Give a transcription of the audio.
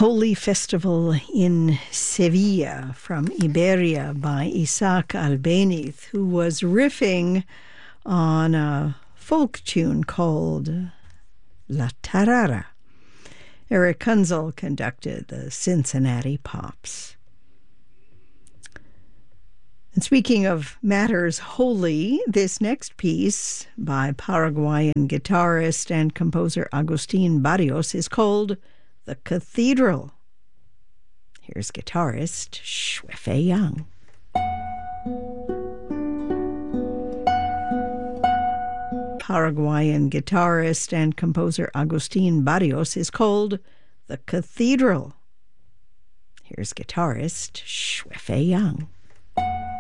Holy Festival in Sevilla from Iberia by Isaac Albéniz, who was riffing on a folk tune called La Tarara. Eric Kunzel conducted the Cincinnati Pops. And speaking of matters holy, this next piece by Paraguayan guitarist and composer Agustín Barrios is called The Cathedral. Here's guitarist Xue Yang. Paraguayan guitarist and composer Agustín Barrios is called The Cathedral. Here's guitarist Xue Yang.